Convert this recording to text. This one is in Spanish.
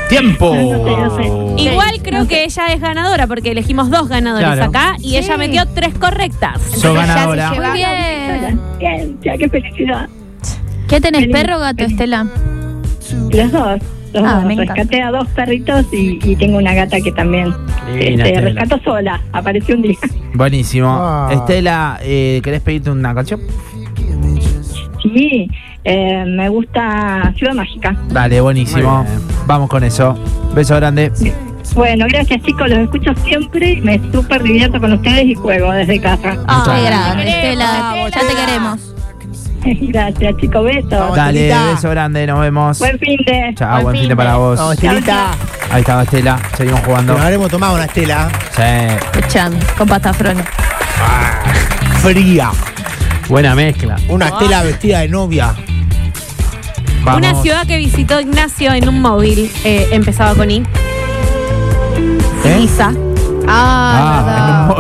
¡Tiempo! No sé. Igual creo que ella es ganadora porque elegimos 2 ganadores Claro. acá y ella metió 3 correctas. Sos ganadora. Muy bien. Bien, ya qué felicidad. ¿Qué tenés, Feliz. perro o gato, Estela? Los dos. Me encanta. Rescaté a 2 perritos y tengo una gata que también Divina, Estela. rescato sola. Apareció un día. Buenísimo. Ah. Estela, ¿querés pedirte una canción? Sí, me gusta Ciudad Mágica. Dale, buenísimo. Muy bien. Vamos con eso. Beso grande. Bueno, gracias chicos, los escucho siempre y me súper divierto con ustedes y juego desde casa. Qué grande, te Estela. queremos, Ya te queremos. Gracias chicos, besos. Vamos. Dale, Estelita. beso grande, nos vemos. Buen fin de. Chao, buen fin de para vos. Vamos, Estelita. Ahí estaba Estela, seguimos jugando. Nos habremos tomado una Estela Sí. Escuchame, con pastafrón. fría. Buena mezcla. Una Estela vestida de novia. Vamos. Una ciudad que visitó Ignacio en un móvil empezaba con I. ¿Eh? Ibiza. Ah, Ah, verdad.